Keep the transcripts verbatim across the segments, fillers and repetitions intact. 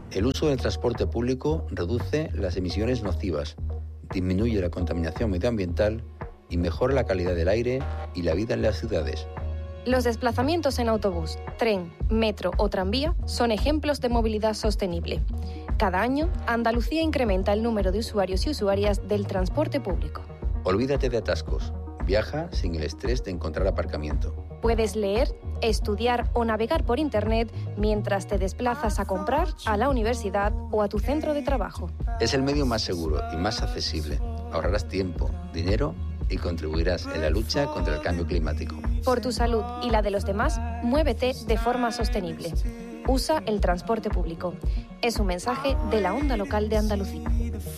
El uso del transporte público reduce las emisiones nocivas, disminuye la contaminación medioambiental y mejora la calidad del aire y la vida en las ciudades. Los desplazamientos en autobús, tren, metro o tranvía son ejemplos de movilidad sostenible. Cada año, Andalucía incrementa el número de usuarios y usuarias del transporte público. Olvídate de atascos. Viaja sin el estrés de encontrar aparcamiento. Puedes leer, estudiar o navegar por Internet mientras te desplazas a comprar, a la universidad o a tu centro de trabajo. Es el medio más seguro y más accesible. Ahorrarás tiempo, dinero y contribuirás en la lucha contra el cambio climático. Por tu salud y la de los demás, muévete de forma sostenible. Usa el transporte público. Es un mensaje de la Onda Local de Andalucía.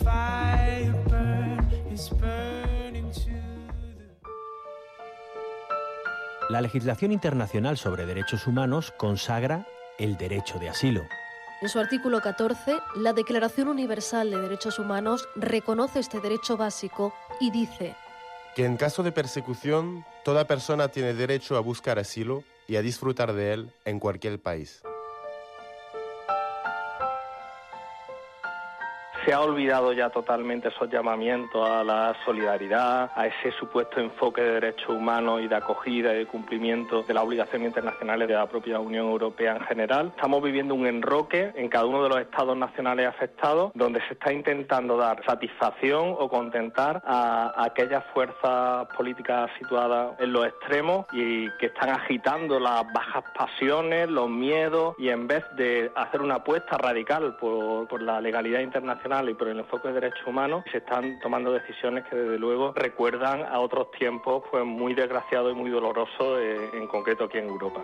La legislación internacional sobre derechos humanos consagra el derecho de asilo. En su artículo catorce, la Declaración Universal de Derechos Humanos reconoce este derecho básico y dice que en caso de persecución, toda persona tiene derecho a buscar asilo y a disfrutar de él en cualquier país. Se ha olvidado ya totalmente esos llamamientos a la solidaridad, a ese supuesto enfoque de derechos humanos y de acogida y de cumplimiento de las obligaciones internacionales de la propia Unión Europea en general. Estamos viviendo un enroque en cada uno de los estados nacionales afectados, donde se está intentando dar satisfacción o contentar a, a aquellas fuerzas políticas situadas en los extremos y que están agitando las bajas pasiones, los miedos, y en vez de hacer una apuesta radical por, por la legalidad internacional y por el enfoque de derechos humanos, se están tomando decisiones que desde luego recuerdan a otros tiempos pues muy desgraciados y muy dolorosos, eh, en concreto aquí en Europa.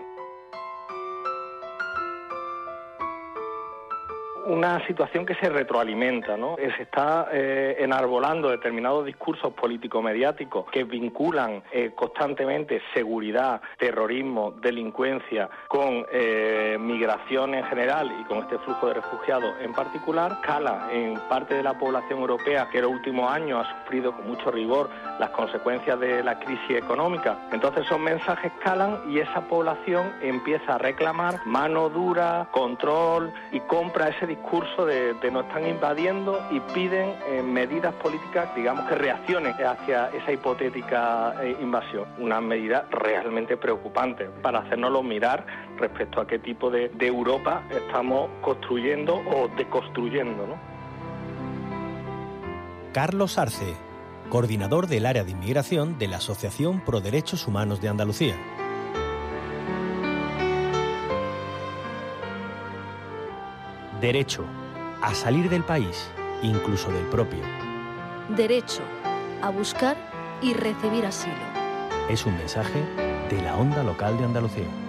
Una situación que se retroalimenta, ¿no? Se está eh, enarbolando determinados discursos político-mediáticos que vinculan eh, constantemente seguridad, terrorismo, delincuencia con eh, migración en general y con este flujo de refugiados en particular. Cala en parte de la población europea que en los últimos años ha sufrido con mucho rigor las consecuencias de la crisis económica. Entonces esos mensajes calan y esa población empieza a reclamar mano dura, control, y compra ese discurso discurso de, de nos están invadiendo y piden eh, medidas políticas, digamos, que reaccionen hacia esa hipotética eh, invasión. Una medida realmente preocupante para hacérnoslo mirar respecto a qué tipo de, de Europa estamos construyendo o deconstruyendo, ¿no? Carlos Arce, coordinador del área de inmigración de la Asociación Pro Derechos Humanos de Andalucía. Derecho a salir del país, incluso del propio. Derecho a buscar y recibir asilo. Es un mensaje de la Onda Local de Andalucía.